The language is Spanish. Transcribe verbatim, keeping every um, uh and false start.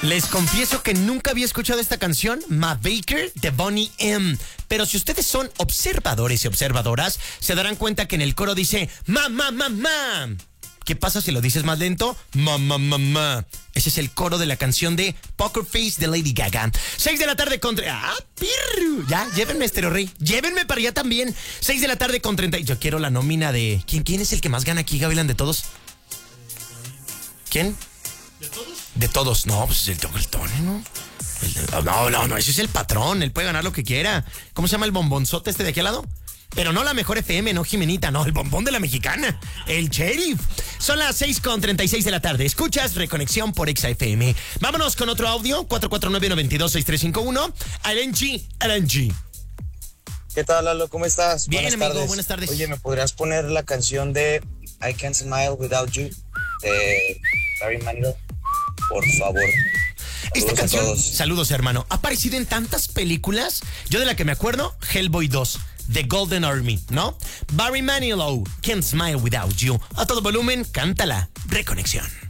Les confieso que nunca había escuchado esta canción, Ma Baker, de Boney M. Pero si ustedes son observadores y observadoras, se darán cuenta que en el coro dice ma, ma, ma, ma. ¿Qué pasa si lo dices más lento? Ma, ma, ma, ma. Ese es el coro de la canción de Poker Face de Lady Gaga. Seis de la tarde con... ¡Ah, pirru! Ya, llévenme, Estéreo Rey. Llévenme para allá también. Seis de la tarde con treinta... Yo quiero la nómina de... ¿Quién, quién es el que más gana aquí, Gavilán, de todos? ¿Quién? ¿De todos? De todos. No, pues el, el Tony, ¿no? El, no, no, no, ese es el patrón. Él puede ganar lo que quiera. ¿Cómo se llama el bombonzote este de aquí al lado? Pero no la mejor F M, no Jimenita, no, el bombón de la mexicana, el sheriff. Son las seis con treinta y seis de la tarde. Escuchas Reconexión por Exa F M. Vámonos con otro audio, cuatro cuatro nueve, nueve dos, seis tres cinco uno. Alenchi, Alenchi. ¿Qué tal, Lalo? ¿Cómo estás? Bien, buenas amigo, tardes. buenas tardes. Oye, ¿me podrías poner la canción de I Can't Smile Without You de Barry Manilow? Por favor. Esta Saludos canción, a todos. saludos, hermano, ha aparecido en tantas películas. Yo de la que me acuerdo, Hellboy dos, The Golden Army, ¿no? Barry Manilow, Can't Smile Without You. A todo volumen, cántala. Reconexión.